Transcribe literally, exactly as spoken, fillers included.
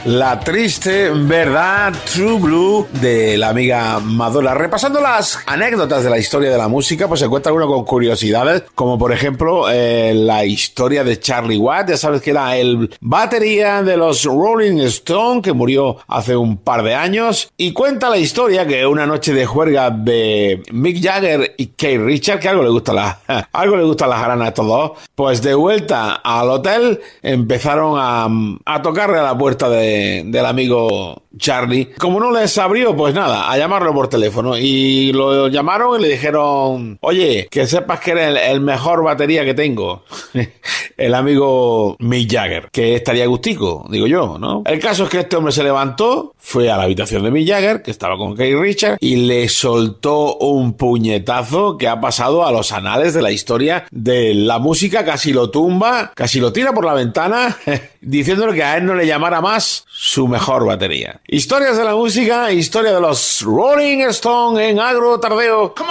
La triste verdad, True Blue, de la amiga Madonna. Repasando las anécdotas de la historia de la música, pues se encuentra uno con curiosidades, como por ejemplo eh, la historia de Charlie Watts. Ya sabes que era el batería de los Rolling Stones, que murió hace un par de años, y cuenta la historia que una noche de juerga de Mick Jagger y Keith Richards, que algo le gusta la, algo le gusta la jarana a estos dos, pues de vuelta al hotel empezaron a, a tocarle a la puerta de del amigo Charlie. Como no les abrió, pues nada, a llamarlo por teléfono. Y lo llamaron y le dijeron: oye, que sepas que eres el, el mejor batería que tengo. El amigo Mick Jagger, que estaría gustico, digo yo, ¿no? El caso es que este hombre se levantó, fue a la habitación de Mick Jagger, que estaba con Keith Richards, y le soltó un puñetazo que ha pasado a los anales de la historia de la música. Casi lo tumba, casi lo tira por la ventana, diciéndole que a él no le llamara más su mejor batería. Historias de la música, historia de los Rolling Stones en Agro Tardeo.